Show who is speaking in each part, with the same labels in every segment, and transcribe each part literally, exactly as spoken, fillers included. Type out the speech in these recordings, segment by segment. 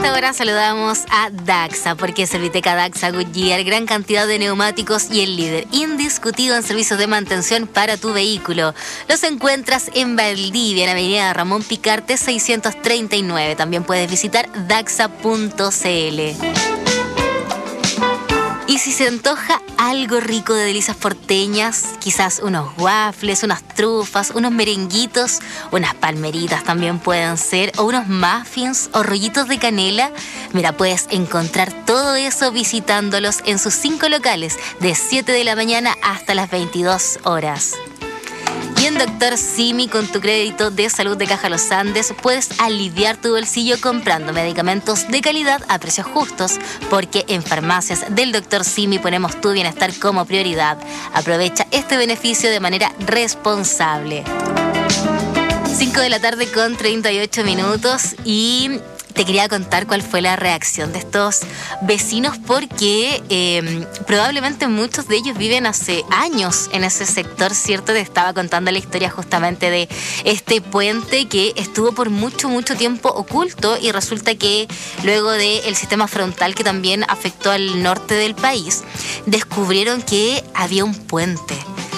Speaker 1: esta hora saludamos a Daxa, porque Serviteca Daxa Goodyear, gran cantidad de neumáticos y el líder indiscutido en servicios de mantención para tu vehículo. Los encuentras en Valdivia, en Avenida Ramón Picarte seiscientos treinta y nueve. También puedes visitar daxa punto c l. Y si se antoja algo rico de delicias porteñas, quizás unos waffles, unas trufas, unos merenguitos, unas palmeritas también pueden ser, o unos muffins o rollitos de canela, mira, puedes encontrar todo eso visitándolos en sus cinco locales, de siete de la mañana hasta las veintidós horas. Y en Doctor Simi, con tu crédito de salud de Caja Los Andes, puedes aliviar tu bolsillo comprando medicamentos de calidad a precios justos, porque en farmacias del Doctor Simi ponemos tu bienestar como prioridad. Aprovecha este beneficio de manera responsable. cinco de la tarde con treinta y ocho minutos y te quería contar cuál fue la reacción de estos vecinos, porque eh, probablemente muchos de ellos viven hace años en ese sector, ¿cierto? Te estaba contando la historia justamente de este puente que estuvo por mucho, mucho tiempo oculto, y resulta que luego del sistema frontal, que también afectó al norte del país, descubrieron que había un puente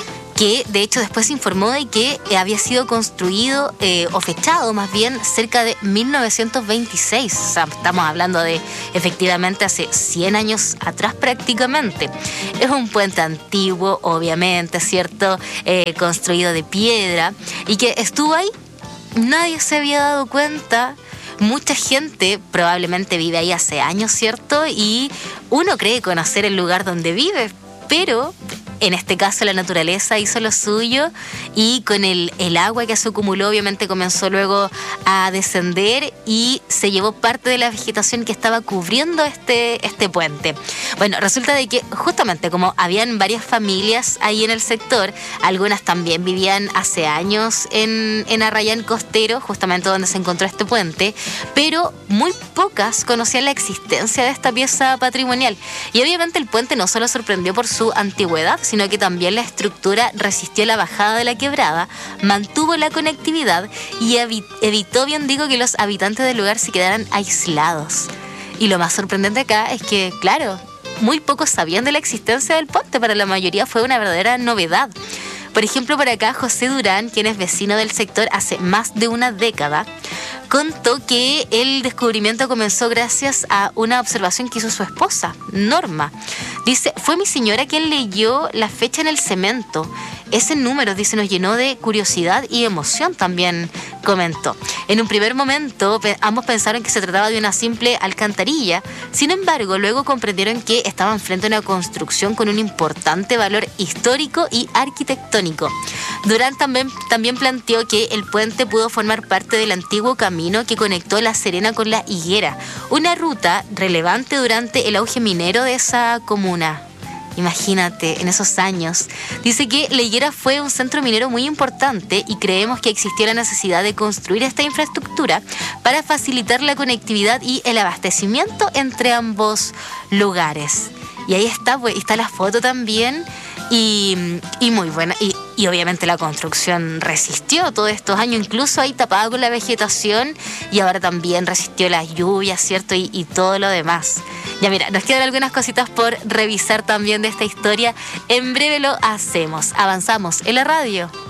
Speaker 1: que de hecho después se informó de que había sido construido eh, o fechado más bien cerca de mil novecientos veintiséis. O sea, estamos hablando de efectivamente hace cien años atrás prácticamente. Es un puente antiguo, obviamente, ¿cierto? Eh, construido de piedra, y que estuvo ahí. Nadie se había dado cuenta. Mucha gente probablemente vive ahí hace años, ¿cierto? Y uno cree conocer el lugar donde vive, pero en este caso la naturaleza hizo lo suyo, y con el, el agua que se acumuló obviamente comenzó luego a descender y se llevó parte de la vegetación que estaba cubriendo este, este puente. Bueno, resulta de que justamente como habían varias familias ahí en el sector, algunas también vivían hace años en, en Arrayán Costero, justamente donde se encontró este puente, pero muy pocas conocían la existencia de esta pieza patrimonial. Y obviamente el puente no solo sorprendió por su antigüedad, sino que también la estructura resistió la bajada de la quebrada, mantuvo la conectividad y evitó, bien digo, que los habitantes del lugar se quedaran aislados. Y lo más sorprendente acá es que, claro, muy pocos sabían de la existencia del puente. Para la mayoría fue una verdadera novedad. Por ejemplo, por acá José Durán, quien es vecino del sector hace más de una década, contó que el descubrimiento comenzó gracias a una observación que hizo su esposa, Norma. Dice, fue mi señora quien leyó la fecha en el cemento. Ese número, dice, nos llenó de curiosidad y emoción, también comentó. En un primer momento, ambos pensaron que se trataba de una simple alcantarilla. Sin embargo, luego comprendieron que estaban frente a una construcción con un importante valor histórico y arquitectónico. Durán también, también planteó que el puente pudo formar parte del antiguo camino que conectó La Serena con La Higuera, una ruta relevante durante el auge minero de esa comuna. Imagínate, en esos años. Dice que La Higuera fue un centro minero muy importante y creemos que existió la necesidad de construir esta infraestructura para facilitar la conectividad y el abastecimiento entre ambos lugares. Y ahí está, pues, está la foto también, y, y muy buena. Y, y obviamente la construcción resistió todos estos años, incluso ahí tapada con la vegetación, y ahora también resistió las lluvias, ¿cierto? Y, y todo lo demás. Ya mira, nos quedan algunas cositas por revisar también de esta historia. En breve lo hacemos. Avanzamos en la radio.